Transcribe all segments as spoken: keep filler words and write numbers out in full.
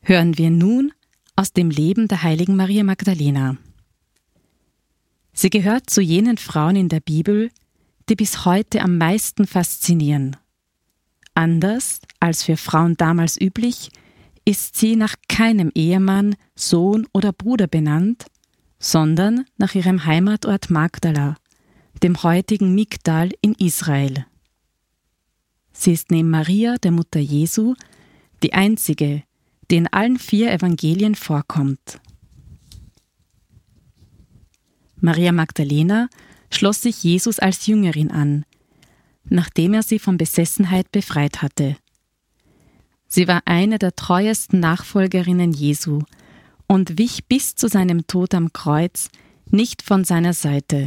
hören wir nun aus dem Leben der heiligen Maria Magdalena. Sie gehört zu jenen Frauen in der Bibel, die bis heute am meisten faszinieren. Anders als für Frauen damals üblich, ist sie nach keinem Ehemann, Sohn oder Bruder benannt, sondern nach ihrem Heimatort Magdala, dem heutigen Migdal in Israel. Sie ist neben Maria, der Mutter Jesu, die einzige, die in allen vier Evangelien vorkommt. Maria Magdalena schloss sich Jesus als Jüngerin an, nachdem er sie von Besessenheit befreit hatte. Sie war eine der treuesten Nachfolgerinnen Jesu und wich bis zu seinem Tod am Kreuz nicht von seiner Seite.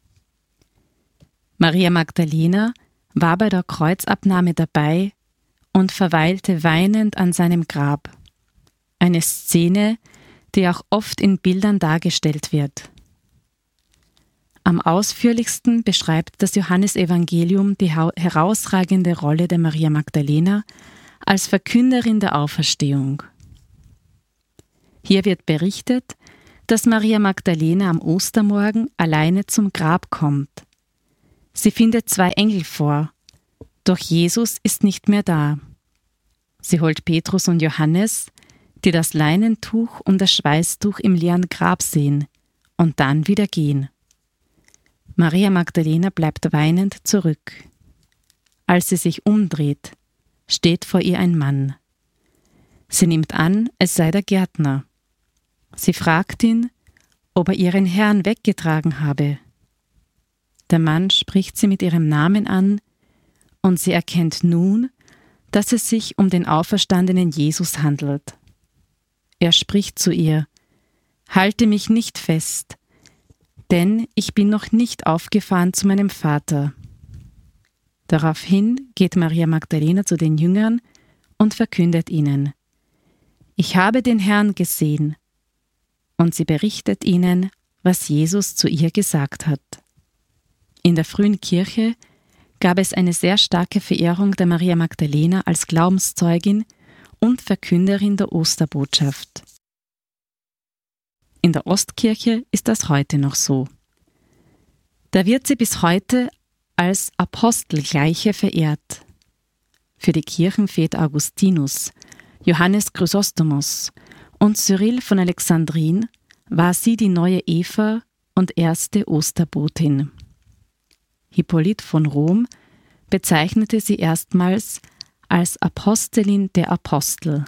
Maria Magdalena war bei der Kreuzabnahme dabei und verweilte weinend an seinem Grab. Eine Szene, die auch oft in Bildern dargestellt wird. Am ausführlichsten beschreibt das Johannesevangelium die herausragende Rolle der Maria Magdalena als Verkünderin der Auferstehung. Hier wird berichtet, dass Maria Magdalena am Ostermorgen alleine zum Grab kommt. Sie findet zwei Engel vor, doch Jesus ist nicht mehr da. Sie holt Petrus und Johannes, die das Leinentuch und das Schweißtuch im leeren Grab sehen und dann wieder gehen. Maria Magdalena bleibt weinend zurück. Als sie sich umdreht, steht vor ihr ein Mann. Sie nimmt an, es sei der Gärtner. Sie fragt ihn, ob er ihren Herrn weggetragen habe. Der Mann spricht sie mit ihrem Namen an und sie erkennt nun, dass es sich um den auferstandenen Jesus handelt. Er spricht zu ihr: Halte mich nicht fest, denn ich bin noch nicht aufgefahren zu meinem Vater. Daraufhin geht Maria Magdalena zu den Jüngern und verkündet ihnen: Ich habe den Herrn gesehen. Und sie berichtet ihnen, was Jesus zu ihr gesagt hat. In der frühen Kirche gab es eine sehr starke Verehrung der Maria Magdalena als Glaubenszeugin und Verkünderin der Osterbotschaft. In der Ostkirche ist das heute noch so. Da wird sie bis heute als Apostelgleiche verehrt. Für die Kirchenväter Augustinus, Johannes Chrysostomos und Cyril von Alexandrin war sie die neue Eva und erste Osterbotin. Hippolyt von Rom bezeichnete sie erstmals als Apostelin der Apostel.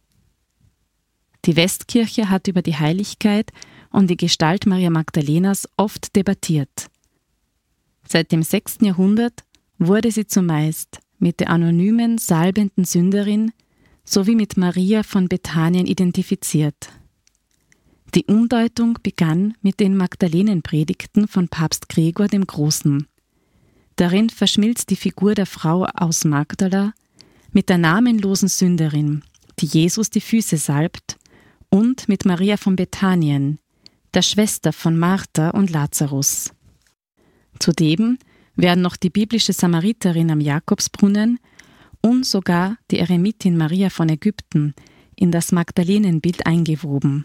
Die Westkirche hat über die Heiligkeit und die Gestalt Maria Magdalenas oft debattiert. Seit dem sechsten Jahrhundert wurde sie zumeist mit der anonymen, salbenden Sünderin sowie mit Maria von Bethanien identifiziert. Die Umdeutung begann mit den Magdalenenpredigten von Papst Gregor dem Großen. Darin verschmilzt die Figur der Frau aus Magdala mit der namenlosen Sünderin, die Jesus die Füße salbt, und mit Maria von Bethanien, der Schwester von Martha und Lazarus. Zudem werden noch die biblische Samariterin am Jakobsbrunnen und sogar die Eremitin Maria von Ägypten in das Magdalenenbild eingewoben.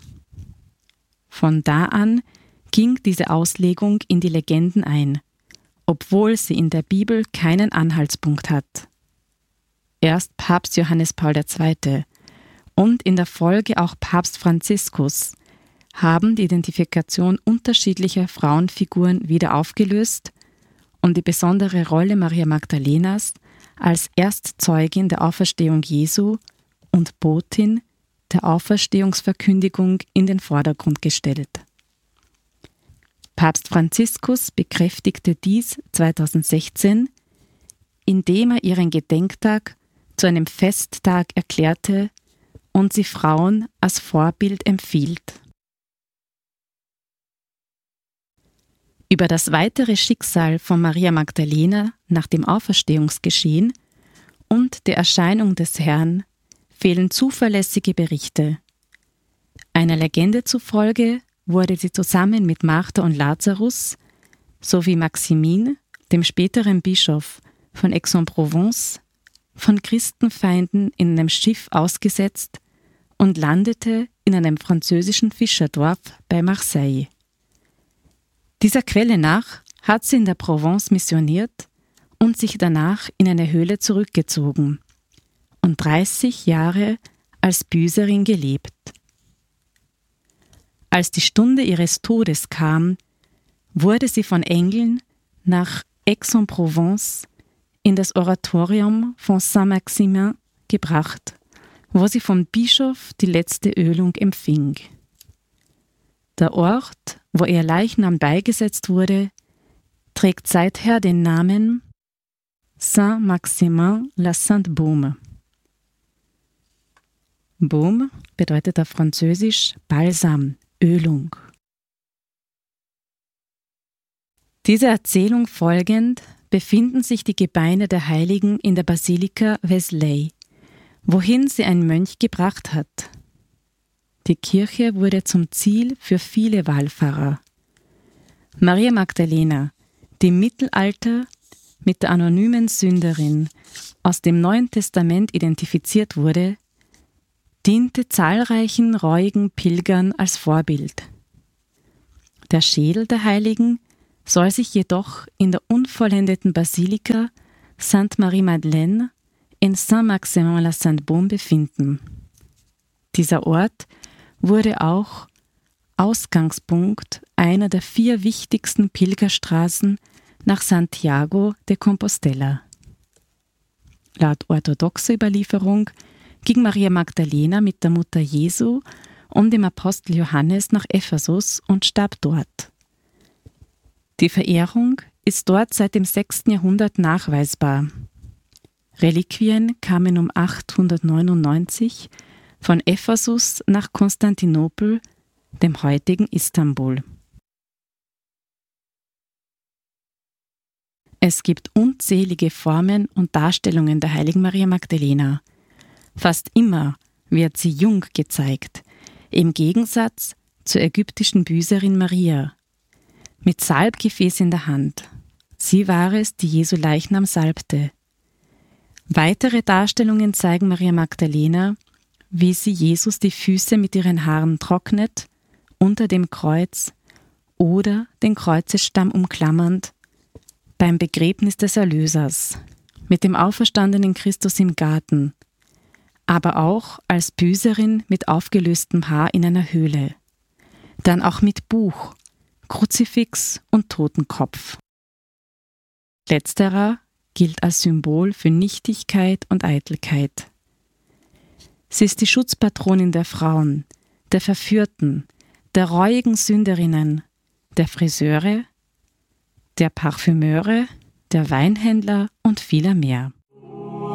Von da an ging diese Auslegung in die Legenden ein, obwohl sie in der Bibel keinen Anhaltspunkt hat. Erst Papst Johannes Paul der Zweite und in der Folge auch Papst Franziskus haben die Identifikation unterschiedlicher Frauenfiguren wieder aufgelöst und die besondere Rolle Maria Magdalenas als Erstzeugin der Auferstehung Jesu und Botin der Auferstehungsverkündigung in den Vordergrund gestellt. Papst Franziskus bekräftigte dies zweitausendsechzehn, indem er ihren Gedenktag zu einem Festtag erklärte und sie Frauen als Vorbild empfiehlt. Über das weitere Schicksal von Maria Magdalena nach dem Auferstehungsgeschehen und der Erscheinung des Herrn fehlen zuverlässige Berichte. Einer Legende zufolge wurde sie zusammen mit Martha und Lazarus sowie Maximin, dem späteren Bischof von Aix-en-Provence, von Christenfeinden in einem Schiff ausgesetzt und landete in einem französischen Fischerdorf bei Marseille. Dieser Quelle nach hat sie in der Provence missioniert und sich danach in eine Höhle zurückgezogen und dreißig Jahre als Büßerin gelebt. Als die Stunde ihres Todes kam, wurde sie von Engeln nach Aix-en-Provence in das Oratorium von Saint-Maximin gebracht, wo sie vom Bischof die letzte Ölung empfing. Der Ort, wo ihr Leichnam beigesetzt wurde, trägt seither den Namen Saint-Maximin-la-Sainte-Baume. Baume bedeutet auf Französisch Balsam, Ölung. Dieser Erzählung folgend befinden sich die Gebeine der Heiligen in der Basilika Vézelay, wohin sie ein Mönch gebracht hat. Die Kirche wurde zum Ziel für viele Wallfahrer. Maria Magdalena, die im Mittelalter mit der anonymen Sünderin aus dem Neuen Testament identifiziert wurde, diente zahlreichen reuigen Pilgern als Vorbild. Der Schädel der Heiligen soll sich jedoch in der unvollendeten Basilika Sainte-Marie-Madeleine in Saint-Maximin-la-Sainte-Baume befinden. Dieser Ort wurde auch Ausgangspunkt einer der vier wichtigsten Pilgerstraßen nach Santiago de Compostela. Laut orthodoxer Überlieferung ging Maria Magdalena mit der Mutter Jesu und dem Apostel Johannes nach Ephesus und starb dort. Die Verehrung ist dort seit dem sechsten Jahrhundert nachweisbar. Reliquien kamen um achthundertneunundneunzig von Ephesus nach Konstantinopel, dem heutigen Istanbul. Es gibt unzählige Formen und Darstellungen der heiligen Maria Magdalena. Fast immer wird sie jung gezeigt, im Gegensatz zur ägyptischen Büßerin Maria, mit Salbgefäß in der Hand. Sie war es, die Jesu Leichnam salbte. Weitere Darstellungen zeigen Maria Magdalena, wie sie Jesus die Füße mit ihren Haaren trocknet, unter dem Kreuz oder den Kreuzesstamm umklammernd, beim Begräbnis des Erlösers, mit dem auferstandenen Christus im Garten, aber auch als Büßerin mit aufgelöstem Haar in einer Höhle, dann auch mit Buch, Kruzifix und Totenkopf. Letzterer gilt als Symbol für Nichtigkeit und Eitelkeit. Sie ist die Schutzpatronin der Frauen, der Verführten, der reuigen Sünderinnen, der Friseure, der Parfümeure, der Weinhändler und vieler mehr.